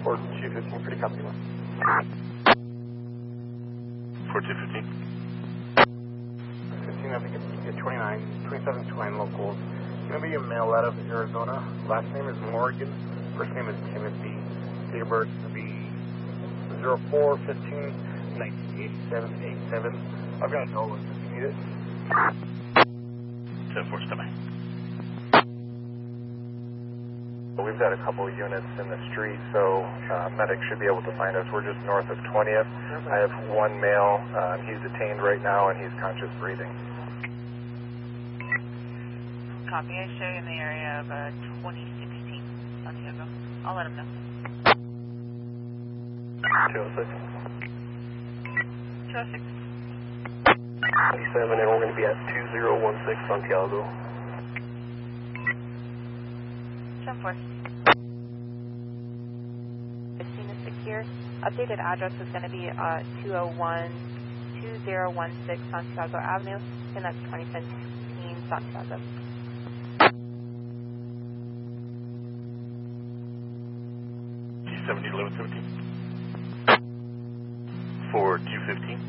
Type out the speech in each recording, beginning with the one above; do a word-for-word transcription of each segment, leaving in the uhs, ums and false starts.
Fort two fifteen, pretty copy one. Fort two fifteen. fifteen, I think it's twenty-nine, twenty-seven twenty-nine locals. It's going to be a male out of Arizona. Last name is Morgan. First name is Timothy. Date of birth will be zero four fifteen nineteen eighty-seven eighty-seven. I've got a no list if you need it. ten four, stand by. We've got a couple of units in the street, so uh, medics should be able to find us. We're just north of twentieth. I have one male. Uh, he's detained right now, and he's conscious breathing. Copy. I show you in the area of uh, twenty sixteen Santiago. I'll let him know. two oh six. two oh six. twenty-seven, and we're going to be at two zero one six Santiago. ten four. fifteen is secure. Updated address is going to be uh, two oh one, two oh one six Santiago Avenue, and that's twenty fifteen Santiago. seventy eleven seventeen. For two fifteen.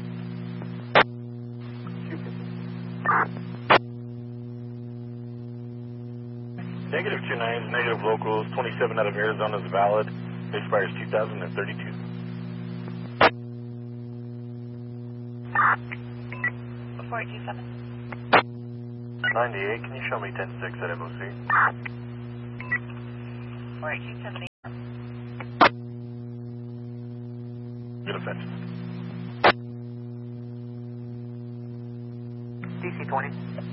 Negative two nines, negative locals, twenty-seven out of Arizona is valid. Expires two thousand thirty-two. four eight two seven. ninety-eight, can you show me ten six at M O C? four eight two seven. Good offense. D C twenty.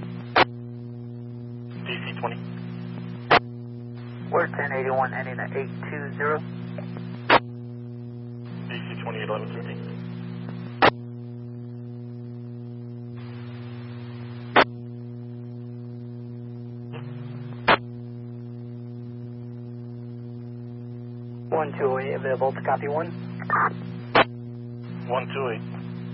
D C twenty. We're ten eighty-one ending at eight two zero. D C twenty eleven thirteen. one two oh eight available to copy one. one two eight.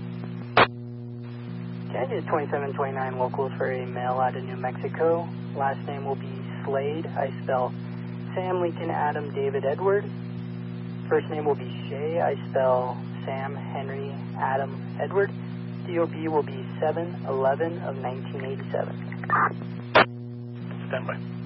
Okay, it is twenty-seven twenty-nine locals for a male out of New Mexico. Last name will be Slade. I spell Sam Lincoln Adam David Edward. First name will be Shay. I spell Sam Henry Adam Edward. D O B will be seven eleven of nineteen eighty-seven. Stand by.